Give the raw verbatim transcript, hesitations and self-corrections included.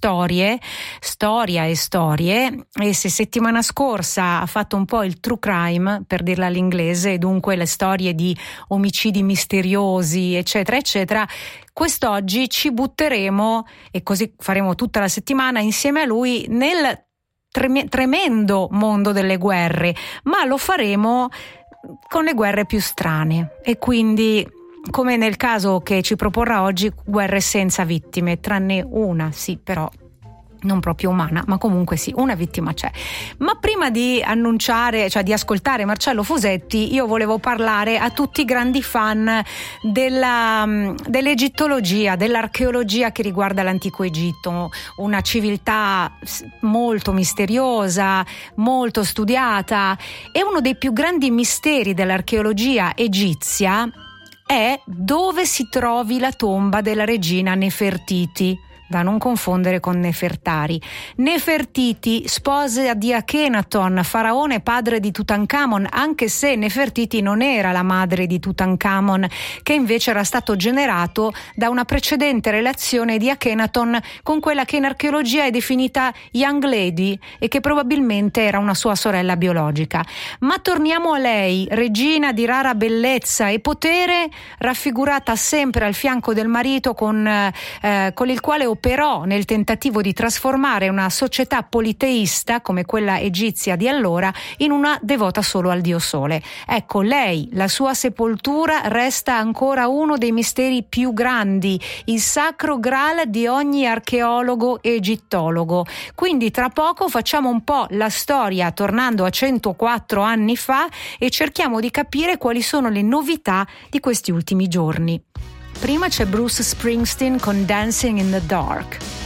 storie, storia e storie, e se settimana scorsa ha fatto un po' il true crime, per dirla all'inglese, dunque le storie di omicidi misteriosi, eccetera, eccetera, quest'oggi ci butteremo, e così faremo tutta la settimana insieme a lui, nel tremendo mondo delle guerre, ma lo faremo con le guerre più strane, e quindi, come nel caso che ci proporrà oggi, guerre senza vittime, tranne una, sì, però non proprio umana, ma comunque sì, una vittima c'è. Ma prima di annunciare, cioè di ascoltare Marcello Fusetti, io volevo parlare a tutti i grandi fan della, dell'egittologia, dell'archeologia che riguarda l'antico Egitto, una civiltà molto misteriosa, molto studiata, e uno dei più grandi misteri dell'archeologia egizia è dove si trovi la tomba della regina Nefertiti, da non confondere con Nefertari. Nefertiti, sposa di Akhenaton, faraone padre di Tutankhamon, anche se Nefertiti non era la madre di Tutankhamon, che invece era stato generato da una precedente relazione di Akhenaton con quella che in archeologia è definita Young Lady e che probabilmente era una sua sorella biologica. Ma torniamo a lei, regina di rara bellezza e potere, raffigurata sempre al fianco del marito, con, eh, con il quale operò nel tentativo di trasformare una società politeista come quella egizia di allora in una devota solo al dio Sole. Ecco, lei, la sua sepoltura resta ancora uno dei misteri più grandi, il sacro graal di ogni archeologo e egittologo. Quindi tra poco facciamo un po' la storia tornando a centoquattro anni fa e cerchiamo di capire quali sono le novità di questi ultimi giorni. Prima c'è Bruce Springsteen con Dancing in the Dark.